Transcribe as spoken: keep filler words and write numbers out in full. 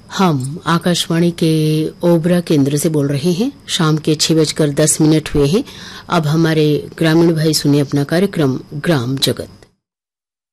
हम आकाशवाणी के ओबरा केंद्र से बोल रहे हैं। शाम के छह बजकर दस मिनट हुए हैं। अब हमारे ग्रामीण भाई सुने अपना कार्यक्रम ग्राम जगत।